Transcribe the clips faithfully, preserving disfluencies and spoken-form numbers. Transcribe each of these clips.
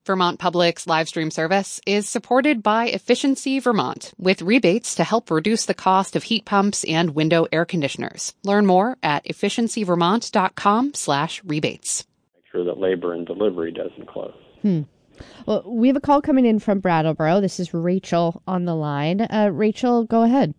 Vermont Public's live stream service is supported by Efficiency Vermont, with rebates to help reduce the cost of heat pumps and window air conditioners. Learn more at efficiencyvermont.com slash rebates. Make sure that labor and delivery doesn't close. Hmm. Well, we have a call coming in from Brattleboro. This is Rachel on the line. Uh, Rachel, go ahead.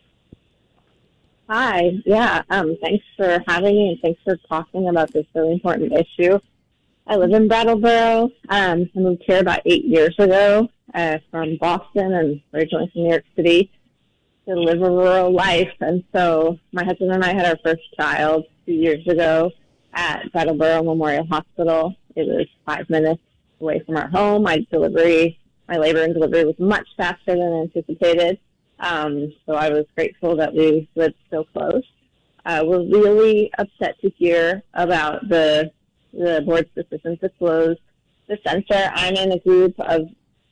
Hi. Yeah. Um, thanks for having me and thanks for talking about this really important issue. I live in Brattleboro. Um, I moved here about eight years ago uh, from Boston and originally from New York City to live a rural life. And so my husband and I had our first child two years ago at Brattleboro Memorial Hospital. It was five minutes away from our home. My delivery, my labor and delivery was much faster than anticipated. Um, so I was grateful that we lived so close. Uh, we're really upset to hear about the the board's decision to close the center. I'm in a group of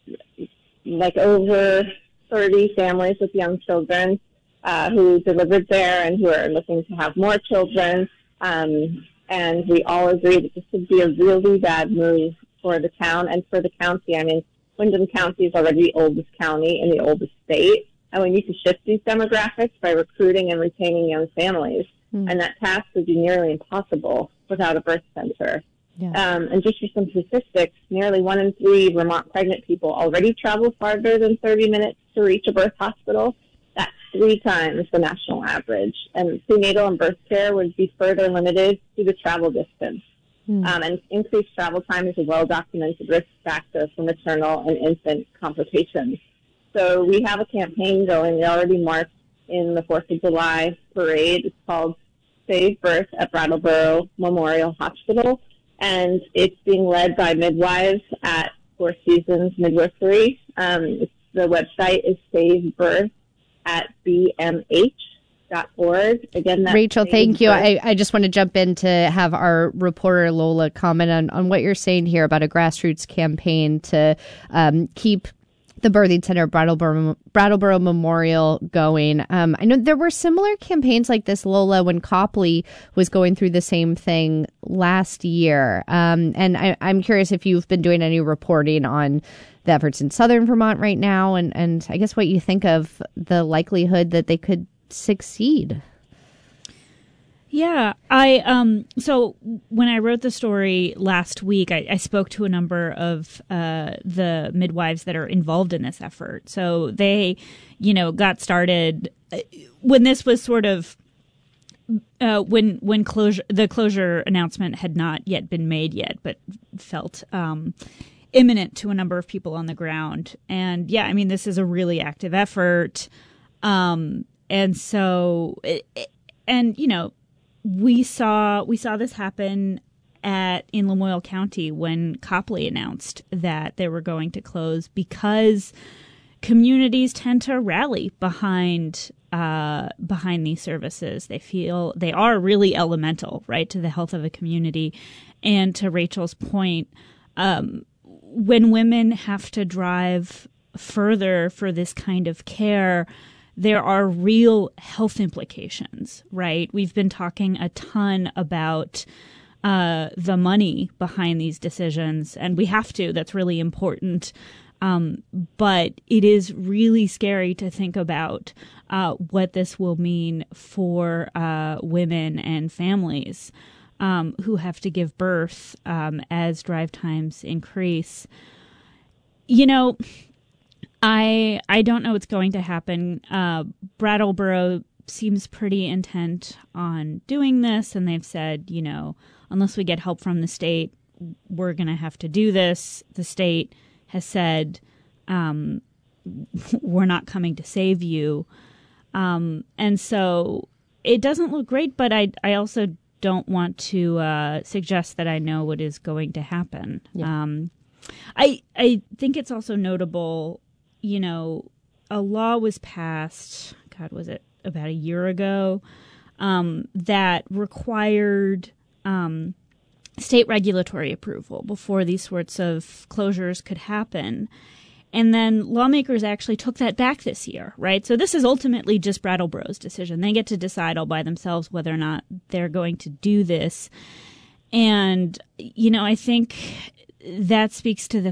like over thirty families with young children uh, who delivered there and who are looking to have more children. Um, and we all agree that this would be a really bad move for the town and for the county. I mean, Windham County is already the oldest county in the oldest state, and we need to shift these demographics by recruiting and retaining young families. Mm. And that task would be nearly impossible without a birth center. Yeah. Um, and just for some statistics, nearly one in three Vermont pregnant people already travel farther than thirty minutes to reach a birth hospital. That's three times the national average. And prenatal and birth care would be further limited to the travel distance. Mm. Um, and increased travel time is a well-documented risk factor for maternal and infant complications. So we have a campaign going. We already marched in the fourth of July parade. It's called Save Birth at Brattleboro Memorial Hospital, and it's being led by midwives at Four Seasons Midwifery. Um, it's, the website is Save Birth at b m h dot org. Again, that's Rachel, thank you. I, I just want to jump in to have our reporter Lola comment on, on what you're saying here about a grassroots campaign to um, keep the birthing center, Brattleboro, Brattleboro Memorial, going. Um, I know there were similar campaigns like this, Lola, when Copley was going through the same thing last year. Um, and I, I'm curious if you've been doing any reporting on the efforts in southern Vermont right now, and, and I guess what you think of the likelihood that they could succeed. Yeah, I um so when I wrote the story last week, I, I spoke to a number of uh, the midwives that are involved in this effort. So they, you know, got started when this was sort of uh, when when closure the closure announcement had not yet been made yet, but felt um, imminent to a number of people on the ground. And yeah, I mean, this is a really active effort, um, and so it, and you know. We saw we saw this happen at in Lamoille County when Copley announced that they were going to close, because communities tend to rally behind uh, behind these services. They feel they are really elemental, right, to the health of a community. And to Rachel's point, um, when women have to drive further for this kind of care, there are real health implications, right? We've been talking a ton about uh, the money behind these decisions, and we have to. That's really important. Um, but it is really scary to think about uh, what this will mean for uh, women and families um, who have to give birth um, as drive times increase. You know, I I don't know what's going to happen. Uh, Brattleboro seems pretty intent on doing this, and they've said, you know, unless we get help from the state, we're going to have to do this. The state has said, um, we're not coming to save you. Um, and so it doesn't look great, but I, I also don't want to uh, suggest that I know what is going to happen. Yeah. Um, I I think it's also notable, you know, a law was passed, God, was it about a year ago, um, that required um, state regulatory approval before these sorts of closures could happen. And then lawmakers actually took that back this year, right? So this is ultimately just Brattleboro's decision. They get to decide all by themselves whether or not they're going to do this. And, you know, I think that speaks to the